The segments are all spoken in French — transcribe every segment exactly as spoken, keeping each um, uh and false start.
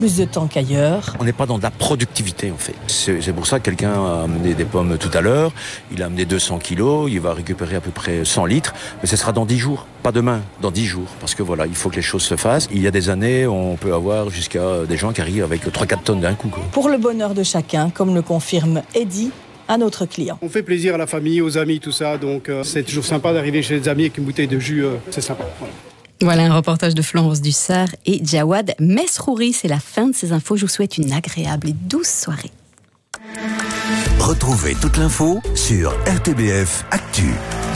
plus de temps qu'ailleurs. On n'est pas dans de la productivité en fait. C'est, c'est pour ça que quelqu'un a amené des pommes tout à l'heure, il a amené deux cents kilos, il va récupérer à peu près cent litres, mais ce sera dans dix jours, pas demain, dans dix jours. Parce que voilà, il faut que les choses se fassent. Il y a des années, on peut avoir jusqu'à des gens qui arrivent avec trois quatre tonnes d'un coup, quoi. Pour le bonheur de chacun, comme le confirme Eddy, à notre client. On fait plaisir à la famille, aux amis, tout ça, donc euh, c'est toujours sympa d'arriver chez les amis avec une bouteille de jus, euh, c'est sympa. Voilà. Voilà un reportage de Florence Dussart et Jawad Mesrouri. C'est la fin de ces infos. Je vous souhaite une agréable et douce soirée. Retrouvez toute l'info sur R T B F Actu.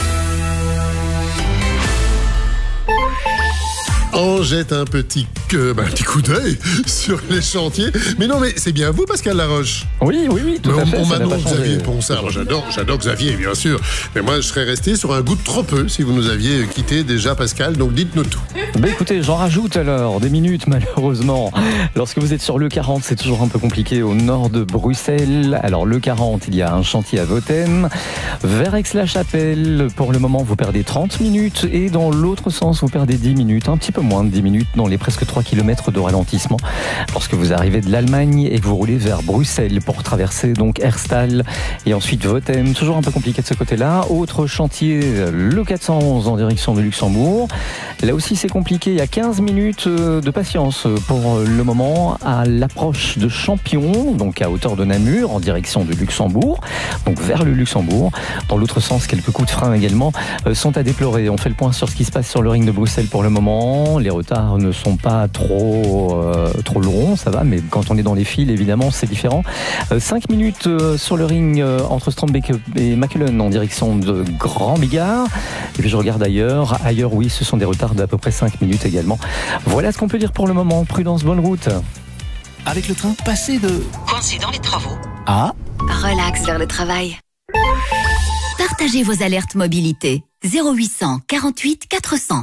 On jette un petit, euh, bah, un petit coup d'œil sur les chantiers. Mais non, mais c'est bien vous, Pascal Laroche. Oui, oui, oui, tout mais à on, fait. On ça m'annonce Xavier Ponsard. Moi, j'adore, j'adore Xavier, bien sûr. Mais moi, je serais resté sur un goût de trop peu si vous nous aviez quitté déjà, Pascal. Donc, dites-nous tout. Bah écoutez, j'en rajoute alors des minutes, malheureusement. Lorsque vous êtes sur l'E quarante, c'est toujours un peu compliqué au nord de Bruxelles. Alors, l'E quarante, il y a un chantier à Vothem. Vers Aix-la-Chapelle, pour le moment, vous perdez trente minutes. Et dans l'autre sens, vous perdez dix minutes. Un petit peu moins de dix minutes dans les presque trois kilomètres de ralentissement lorsque vous arrivez de l'Allemagne et que vous roulez vers Bruxelles pour traverser donc Herstal et ensuite Vothem. Toujours un peu compliqué de ce côté-là. Autre chantier, le quatre cent onze en direction de Luxembourg. Là aussi c'est compliqué, il y a quinze minutes de patience pour le moment à l'approche de Champion, donc à hauteur de Namur en direction de Luxembourg, donc vers le Luxembourg. Dans l'autre sens, quelques coups de frein également sont à déplorer. On fait le point sur ce qui se passe sur le ring de Bruxelles pour le moment. Les retards ne sont pas trop, euh, trop longs, ça va, mais quand on est dans les files, évidemment, c'est différent. Euh, cinq minutes euh, sur le ring euh, entre Strombeek et Mackelen en direction de Grand Bigard. Et puis je regarde ailleurs. Ailleurs, oui, ce sont des retards d'à peu près cinq minutes également. Voilà ce qu'on peut dire pour le moment. Prudence, bonne route. Avec le train, passez de coincé dans les travaux à relax vers le travail. Partagez vos alertes mobilité. zéro huit cent quarante-huit quatre cents.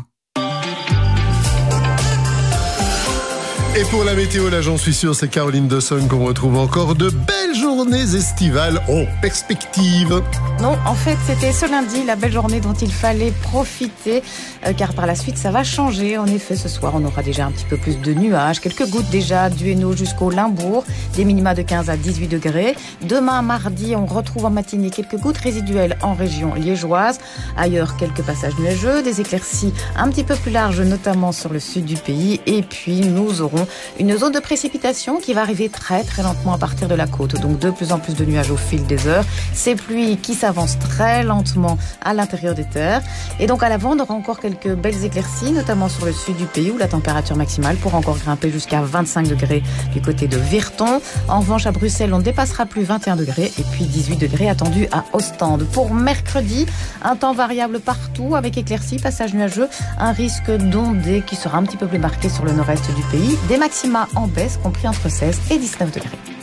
Et pour la météo, là, j'en suis sûr, c'est Caroline Dawson qu'on retrouve encore de belles journées estivales en perspective. Non, en fait, c'était ce lundi, la belle journée dont il fallait profiter, euh, car par la suite, ça va changer. En effet, ce soir, on aura déjà un petit peu plus de nuages, quelques gouttes déjà du Hainaut jusqu'au Limbourg, des minima de quinze à dix-huit degrés. Demain, mardi, on retrouve en matinée quelques gouttes résiduelles en région liégeoise. Ailleurs, quelques passages nuageux, des éclaircies un petit peu plus larges, notamment sur le sud du pays. Et puis, nous aurons une zone de précipitation qui va arriver très très lentement à partir de la côte. Donc de plus en plus de nuages au fil des heures. Ces pluies qui s'avancent très lentement à l'intérieur des terres. Et donc à l'avant, on aura encore quelques belles éclaircies, notamment sur le sud du pays où la température maximale pourra encore grimper jusqu'à vingt-cinq degrés du côté de Virton. En revanche, à Bruxelles, on ne dépassera plus vingt et un degrés et puis dix-huit degrés attendus à Ostende. Pour mercredi, un temps variable partout avec éclaircies, passages nuageux, un risque d'ondée qui sera un petit peu plus marqué sur le nord-est du pays. Des maxima en baisse, compris entre seize et dix-neuf degrés.